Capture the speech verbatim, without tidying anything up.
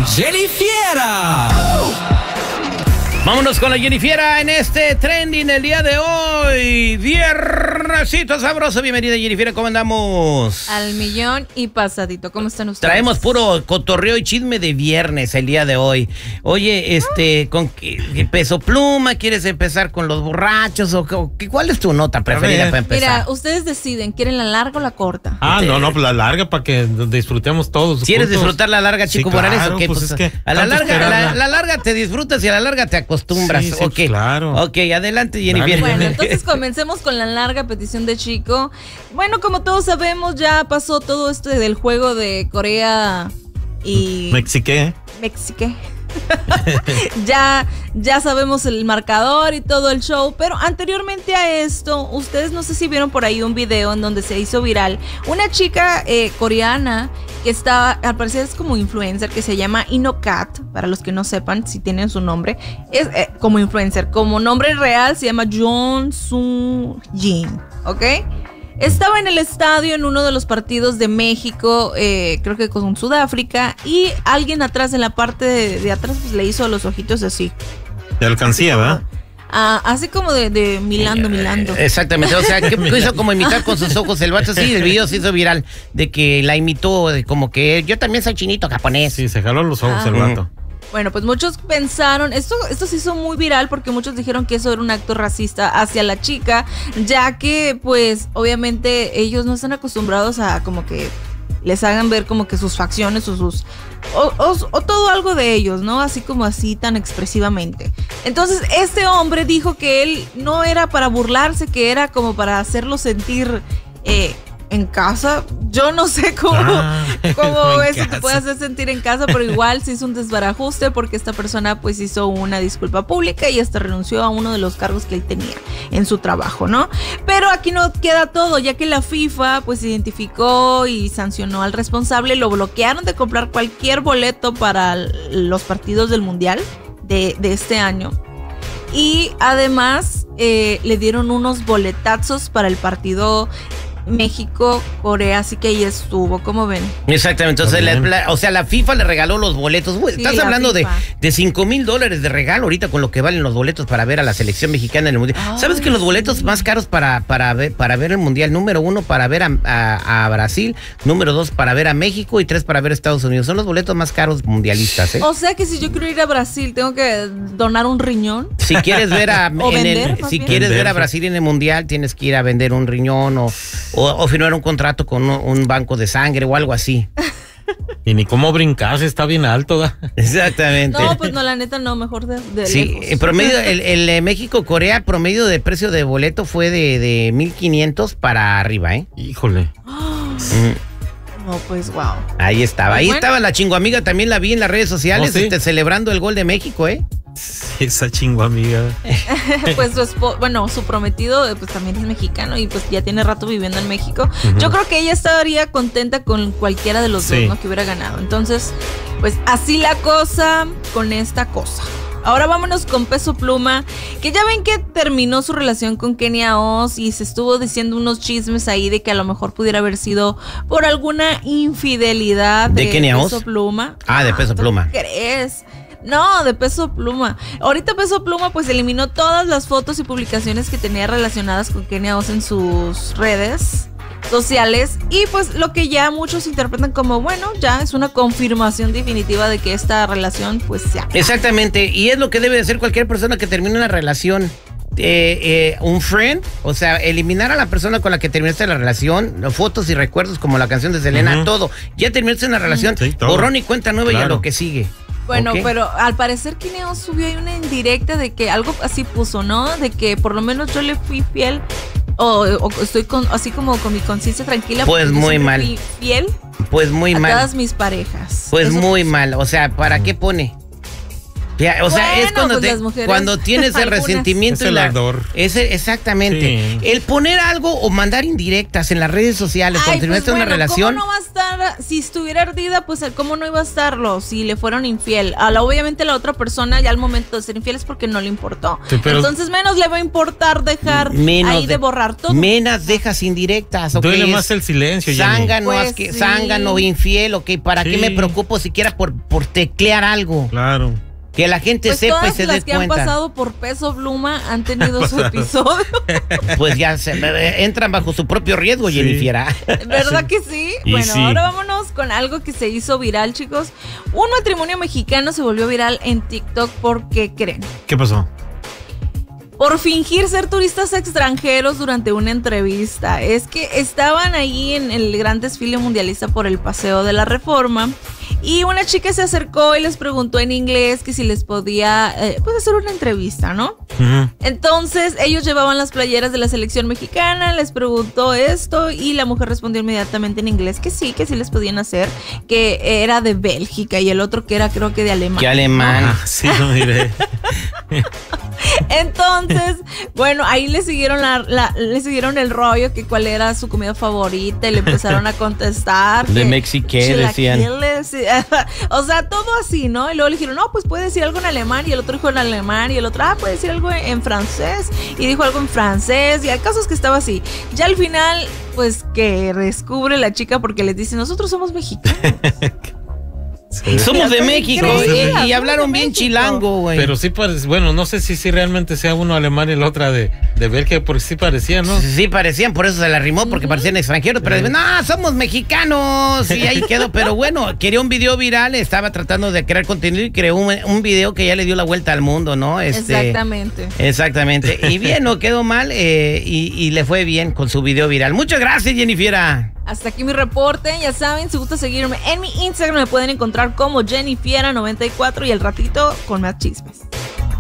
Jennifiera. Vámonos con la Jennifiera en este trending el día de hoy. Viernesito sabroso. Bienvenida, Jennifiera. ¿Cómo andamos? Al millón y pasadito. ¿Cómo están ustedes? Traemos puro cotorreo y chisme de viernes el día de hoy. Oye, este, ¿con qué Peso Pluma? ¿Quieres empezar con los borrachos? o, o ¿Cuál es tu nota preferida para empezar? Mira, ustedes deciden. ¿Quieren la larga o la corta? Ah, no, no, pues la larga para que disfrutemos todos. ¿Quieres juntos? disfrutar la larga, Chico Sí, Morales? claro, ¿O qué? pues Pues, es que a la tanto larga, la, esperarla. la larga te disfrutas y a la larga te acostumbras. Sí, sí, ok, claro. Ok, adelante, Jennifer. Bueno, entonces comencemos con la larga petición de Chico. Bueno, como todos sabemos, ya pasó todo esto del juego de Corea y... Mexiqué. Mexique. ya, ya sabemos el marcador y todo el show, pero anteriormente a esto, ustedes no sé si vieron por ahí un video en donde se hizo viral una chica eh, coreana que está, al parecer es como influencer, que se llama Inokat, para los que no sepan si tienen su nombre, es eh, como influencer, como nombre real se llama Jong Sung Jin, ¿ok? Estaba en el estadio en uno de los partidos de México, eh, creo que con Sudáfrica, y alguien atrás, en la parte de, de atrás, pues le hizo los ojitos así. De alcancía, ¿verdad? Ah, así como de, de milando, milando. Exactamente, o sea, que hizo como imitar con sus ojos el vato, sí, el video se hizo viral, de que la imitó, de como que yo también soy chinito japonés. Sí, se jaló los ojos Ah. el vato. Bueno, pues muchos pensaron, esto, esto se hizo muy viral porque muchos dijeron que eso era un acto racista hacia la chica, ya que pues obviamente ellos no están acostumbrados a como que les hagan ver como que sus facciones o sus... O, o, o todo algo de ellos, ¿no? Así como así tan expresivamente. Entonces este hombre dijo que él no era para burlarse, que era como para hacerlo sentir... Eh, en casa, yo no sé cómo, Ah, cómo en eso te casa. puede hacer sentir en casa, pero igual se hizo un desbarajuste porque esta persona pues hizo una disculpa pública y hasta renunció a uno de los cargos que él tenía en su trabajo, ¿no? Pero aquí no queda todo, ya que la FIFA pues identificó y sancionó al responsable, lo bloquearon de comprar cualquier boleto para los partidos del Mundial de, de este año. Y además eh, le dieron unos boletazos para el partido México-Corea, así que ahí estuvo, ¿cómo ven? Exactamente, entonces, la, la, o sea, la FIFA le regaló los boletos. Güey, Sí, estás la hablando de, FIFA. de cinco mil dólares de regalo ahorita con lo que valen los boletos para ver a la selección mexicana en el Mundial. Ay, ¿Sabes que los boletos sí. más caros para, para, ver, para ver el Mundial? Número uno, para ver a, a, a Brasil. Número dos, para ver a México. Y tres, para ver a Estados Unidos. Son los boletos más caros mundialistas, ¿eh? O sea que si yo quiero ir a Brasil, tengo que donar un riñón. Si quieres ver a O en vender, el, más si bien. quieres ver a Vender. Brasil en el Mundial, tienes que ir a vender un riñón o, o, o firmar un contrato con un, un banco de sangre o algo así. Y ni cómo brincar, está bien alto, ¿verdad? Exactamente. No, pues no, la neta no, mejor de, de Sí, lejos. el promedio, el, el eh, México-Corea, promedio de precio de boleto fue de, de mil quinientos para arriba, ¿eh? Híjole. Mm, No, pues wow. ahí estaba, ahí Bueno. estaba la chingoamiga, también la vi en las redes sociales, ¿Oh, sí? este, celebrando el gol de México, ¿eh? Esa chingo amiga. Pues su espo- bueno, su prometido eh, pues también es mexicano y pues ya tiene rato viviendo en México. Ujú. Yo creo que ella estaría contenta con cualquiera de los Sí. dos, ¿no? Que hubiera ganado. Entonces, pues así la cosa con esta cosa. Ahora vámonos con Peso Pluma, que ya ven que terminó su relación con Kenia Oz y se estuvo diciendo unos chismes ahí de que a lo mejor pudiera haber sido por alguna infidelidad ¿De de, Kenia Oz? Peso Pluma. Ah, de Peso ¿tú Pluma. ¿Crees? No, de Peso Pluma. Ahorita Peso Pluma pues eliminó todas las fotos y publicaciones que tenía relacionadas con Kenia Oz en sus redes sociales y pues lo que ya muchos interpretan como bueno, ya es una confirmación definitiva de que esta relación pues se acabó. Exactamente, y es lo que debe de hacer cualquier persona que termine una relación. Eh, eh, un friend, o sea, eliminar a la persona con la que terminaste la relación, fotos y recuerdos como la canción de Selena, Ujú. todo. Ya terminaste una relación, Sí, todo. borrón y cuenta nueva y a Claro. lo que sigue. Bueno, ¿Ok? pero al parecer Kenia Oz subió ahí una indirecta de que algo así puso, ¿no? De que por lo menos yo le fui fiel o, o estoy con, así como con mi conciencia tranquila. Pues porque yo muy siempre mal. fui fiel Pues muy a mal. todas mis parejas. Pues Eso muy puso. mal. O sea, ¿para qué pone? Ya, o sea, Bueno, es cuando, pues te- las mujeres, cuando tienes el algunas. resentimiento. Es y el la- ardor. ese- exactamente. Sí. El poner algo o mandar indirectas en las redes sociales Ay, cuando pues terminaste una bueno, relación. ¿cómo no va a estar? Si estuviera ardida, pues ¿cómo no iba a estarlo? Si le fueron infiel. A la, obviamente la otra persona ya al momento de ser infiel es porque no le importó. Sí, pero- Entonces menos le va a importar dejar Menos ahí de, de- borrar todo. Menas dejas indirectas. ¿ok? Duele Es más el silencio, Jenny. zángano, Pues asque- sí. zángano, infiel, ok. ¿Para qué Sí. me preocupo siquiera por, por teclear algo? Claro. Que la gente Pues sepa y todas se las dé que han cuenta. pasado por Peso Pluma han tenido su episodio. Pues ya se, eh, entran bajo su propio riesgo, Sí. Jennifer. ¿Verdad que sí? Y Bueno, sí. ahora vámonos con algo que se hizo viral, chicos. Un matrimonio mexicano se volvió viral en TikTok porque creen. ¿Qué pasó? Por fingir ser turistas extranjeros durante una entrevista. Es que estaban ahí en el gran desfile mundialista por el Paseo de la Reforma y una chica se acercó y les preguntó en inglés que si les podía eh, pues hacer una entrevista, ¿no? Ujú. Entonces ellos llevaban las playeras de la selección mexicana, les preguntó esto y la mujer respondió inmediatamente en inglés que sí, que sí les podían hacer, que era de Bélgica y el otro que era creo que de Alemania. Qué alemán. Ah, sí, lo diré. Entonces, bueno, ahí le siguieron la, la- le siguieron el rollo que cuál era su comida favorita y le empezaron a contestar. De que Mexiqué, decían. chilaquiles, sí, o sea, todo así, ¿no? Y luego le dijeron, no, pues puede decir algo en alemán y el otro dijo en alemán y el otro, ah, puede decir algo en francés y dijo algo en francés y hay casos que estaba así. Ya al final, pues que descubre la chica porque les dice, nosotros somos mexicanos. Sí. Somos de Ya se México creía, y, y somos hablaron de bien México. chilango, güey. Pero sí parece, bueno, no sé si, si realmente sea uno alemán y la otra de, de Bélgica, porque sí parecía, ¿no? Sí, sí, parecían, por eso se la arrimó, porque parecían extranjeros, pero dicen, no, somos mexicanos, y ahí quedó, pero bueno, quería un video viral, estaba tratando de crear contenido y creó un, un video que ya le dio la vuelta al mundo, ¿no? Este, Exactamente. Exactamente, y bien, no quedó mal, eh, y, y le fue bien con su video viral. Muchas gracias, Jennifer. Hasta aquí mi reporte. Ya saben, si gusta seguirme en mi Instagram, me pueden encontrar como Jennifiera noventa y cuatro y el ratito con más chismes.